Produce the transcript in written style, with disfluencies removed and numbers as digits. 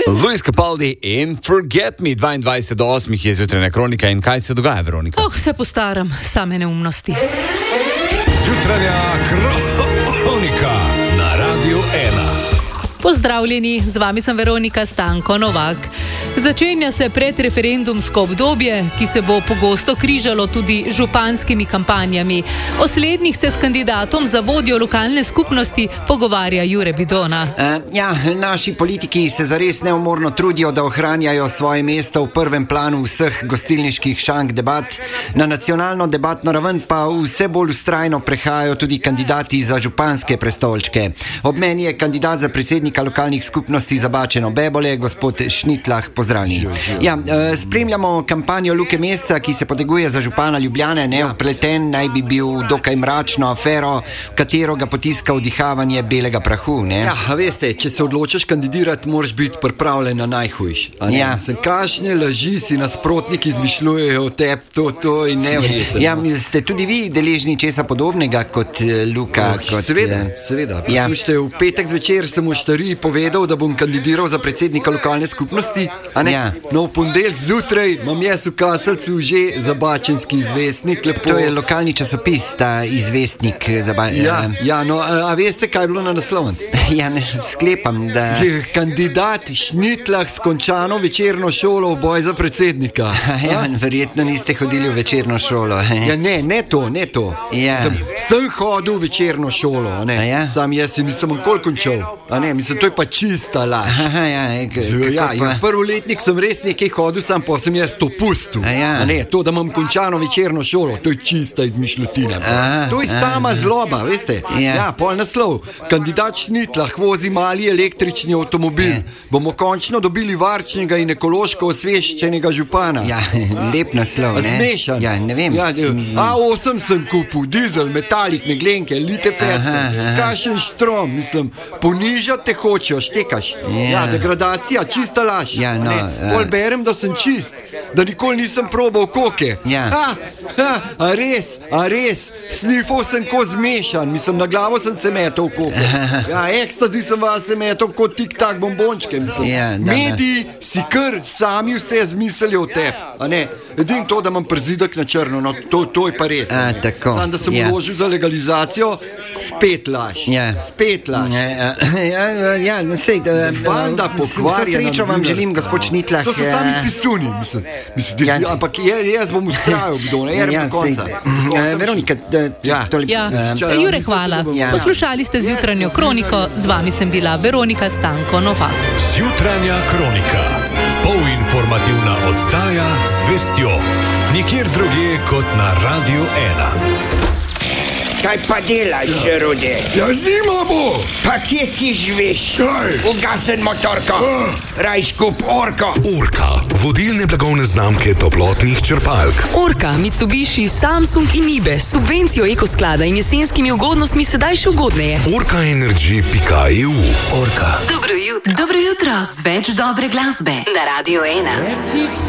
Luis Capaldi in Forget Me, 22.8 je zjutrajna kronika. In kaj se dogaja, Veronika? Se postaram, same neumnosti. Zjutrajna kronika na Radiu 1. Pozdravljeni, z vami sem Veronika Stanko Novak. Začenja se predreferendumsko obdobje, ki se bo pogosto križalo tudi z županskimi kampanjami. O slednjih se s kandidatom za vodjo lokalne skupnosti pogovarja Jure Bidona. Naši politiki se zares neumorno trudijo, da ohranjajo svoje mesto v prvem planu vseh gostilniških šank debat. Na nacionalno debatno raven pa vse bolj vztrajno prehajajo tudi kandidati za županske prestolčke. Ob meni je kandidat za predsednika lokalnih skupnosti Zabačeno Bebole, gospod Šnitlah. Pozdravljeni. Spremljamo kampanjo Luke Mesca, ki se poteguje za župana Ljubljane. Vpleten naj bi bil dokaj mračno afero, v katero ga potiska vdihavanje belega prahu. Veste, če se odločiš kandidirati, moraš biti pripravljen na najhujš. Kakšne laži si nasprotniki izmišljujejo o tebi, to je neverjetno. Ste tudi vi deležni česa podobnega kot Luka? Seveda. Poslušajte, v petek zvečer sem v Štariji povedal, da bom kandidiral za predsednika lokalne skupnosti. V ponedeljek zjutraj imam jaz v Kaselcu že Zabačenski izvestnik. Lepo. To je lokalni časopis, ta izvestnik. A veste, kaj je bilo na naslovnici? Sklepam, da... Kandidat Šnitlah s končano večerno šolo v boj za predsednika. Verjetno niste hodili v večerno šolo. Ne to. Sem hodil v večerno šolo. Sam jaz si nisem nikoli končal. To je pa čista laž. Prvoletnik sem res nekaj hodil, sam pa sem jaz to pustil. To, da imam končano večerno šolo, to je čista izmišljotina. To je sama zloba, veste. Pol naslov. Kandidat Šnitlah vozi mali električni avtomobil. Bomo končno dobili varčnega in ekološko osveščenega župana. Lep naslov, ne? Smešan. Ne vem. A8 sem kupil, dizel, metalik, meglenke, lite fete, kašen štrom, ponižati te hočejo, štekaš. Degradacija, čista laž. Pol berem, da sem čist, da nikoli nisem probal koke. A res, snifal sem ko zmešan, na glavo sem se metal koke. Ekstazi sem vas se metal kot tik-tak bombončke. Mediji si kar sami vse zmislijo o tebi. Edin to, da imam przidek na črno, to je pa res. Sam, da sem vložil za legalizacijo, spet laž. Banda pokvarjena. Vse srečo vam želim, gospod Šnitlah. To so sami pisuni, ampak jaz bom ustrajal, do konca. Veronika, Jure, hvala. Poslušali ste zjutranjo kroniko, z vami sem bila Veronika Stanko Novak. Zjutranja kronika, polinformativna oddaja z vestjo, nikjer drugje kot na Radiu 1. Kaj pa delaš, Rode? Zima bo! Pa kje ti živiš? Kaj? Ugasen motorko. Rajš kup Orko. Orka, vodilne blagovne znamke toplotnih črpalk. Orka, Mitsubishi, Samsung in Nibe s subvencijo ekosklada in jesenskimi ugodnostmi sedaj še ugodneje. Orkaenergy.eu. Orka. Dobro jutro z več dobre glasbe na Radiu 1.